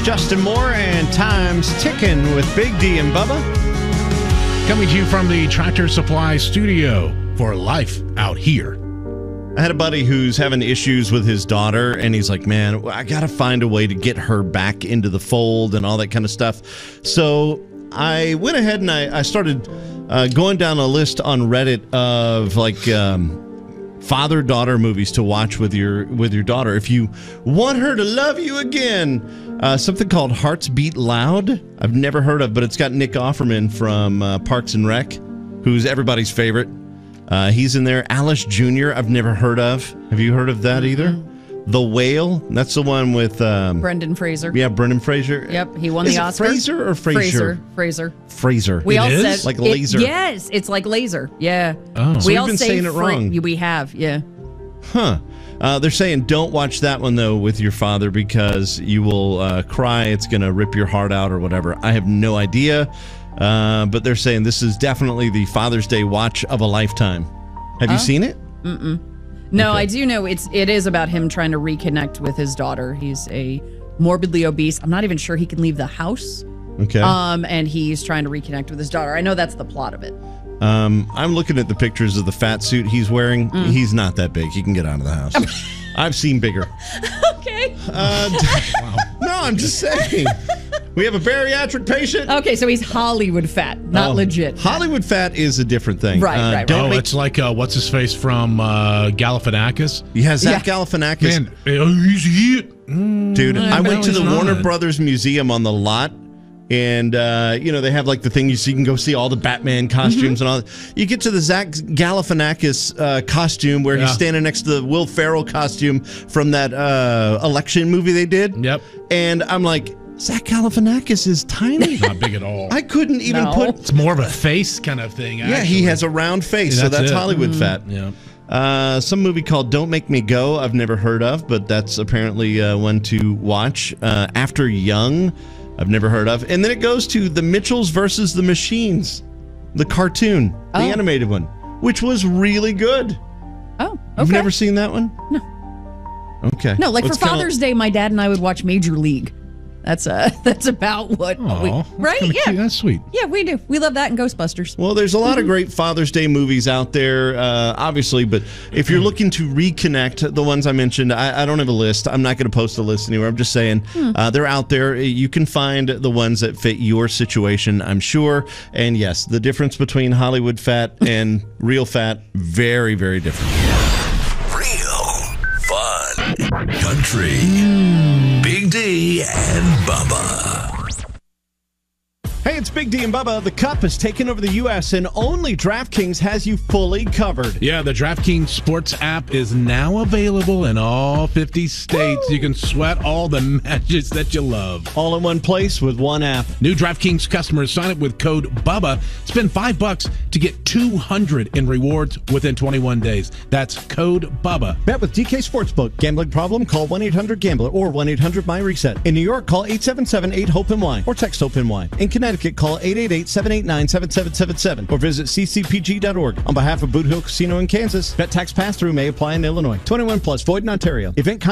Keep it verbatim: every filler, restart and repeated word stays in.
Justin Moore, and Time's Ticking with Big D and Bubba. Coming to you from the Tractor Supply Studio for Life Out Here. I had a buddy who's having issues with his daughter, and he's like, man, I got to find a way to get her back into the fold and all that kind of stuff. So I went ahead and I, I started uh, going down a list on Reddit of like um, father-daughter movies to watch with your with your daughter. If you want her to love you again, uh, something called Hearts Beat Loud. I've never heard of, but it's got Nick Offerman from uh, Parks and Rec, who's everybody's favorite. Uh, he's in there. Alice Junior I've never heard of. Have you heard of that either? Mm-hmm. The Whale. That's the one with um, Brendan Fraser. Yeah, Brendan Fraser. Yep, he won Is the it Oscar. Fraser or Fraser? Fraser. Fraser. Fraser. We It all is? said Like it- laser. yes, it's like laser. Yeah. Oh. So we we've all been say saying it fra- wrong. We have. Yeah. Huh. Uh, they're saying don't watch that one, though, with your father because you will uh, cry. It's going to rip your heart out or whatever. I have no idea. Uh, but they're saying this is definitely the Father's Day watch of a lifetime. Have you Oh. seen it? Mm-mm. No, Okay. I do know it's it is about him trying to reconnect with his daughter. He's a morbidly obese. I'm not even sure he can leave the house. Okay. Um, and he's trying to reconnect with his daughter. I know that's the plot of it. Um, I'm looking at the pictures of the fat suit he's wearing. Mm. He's not that big. He can get out of the house. I've seen bigger. Okay. Uh, wow. No, I'm just saying. We have a bariatric patient. Okay, so he's Hollywood fat, not Oh, legit. fat. Hollywood fat is a different thing. Right, Uh, right, right. Don't Oh, make, it's like, uh, what's his face from uh, Galifianakis? yeah, Zach Yeah. Galifianakis. Man, uh, he's it. Mm, Dude, I no, went to he's the not. Warner Brothers Museum on the lot, and uh, you know they have like the thing you see, you can go see all the Batman costumes and all that. You get to the Zach Galifianakis uh, costume where Yeah. he's standing next to the Will Ferrell costume from that uh, election movie they did. Yep. And I'm like, Zach Galifianakis is tiny. Not big at all. I couldn't even No. put. It's more of a face kind of thing. Yeah, he actually. has a round face, Yeah, so that's that's it. Hollywood fat. Yeah. Uh, some movie called Don't Make Me Go, I've never heard of, but that's apparently uh, one to watch. Uh, After Young, I've never heard of. And then it goes to The Mitchells versus the Machines, the cartoon, the Oh. animated one, which was really good. Oh, okay. You've never seen that one? No. Okay. No, like Well, for it's kinda- Father's Day, my dad and I would watch Major League. That's uh that's about what we, Aw, that's right? kinda Yeah. cute. That's sweet. Yeah, we do. We love that and Ghostbusters. Well, there's a lot of great Father's Day movies out there, uh, obviously, but if you're looking to reconnect, the ones I mentioned, I, I don't have a list. I'm not going to post a list anywhere. I'm just saying uh, they're out there. You can find the ones that fit your situation, I'm sure. And yes, the difference between Hollywood fat and real fat, very, very different. Real fun. Country. Big D and Bubba. Hey, it's Big D and Bubba. The Cup has taken over the U S and only DraftKings has you fully covered. Yeah, the DraftKings Sports app is now available in all fifty states. Woo! You can sweat all the matches that you love. All in one place with one app. New DraftKings customers sign up with code BUBBA. Spend five bucks to get two hundred in rewards within twenty-one days. That's code BUBBA. Bet with D K Sportsbook. Gambling problem? Call one eight hundred gambler or one eight hundred my reset. In New York, call eight seven seven eight hope N Y or text HOPE N Y. In Connecticut, call eight eight eight seven eight nine seven seven seven seven or visit c c p g dot org. On behalf of Boot Hill Casino in Kansas, bet tax pass-through may apply in Illinois. twenty-one plus, void in Ontario. Event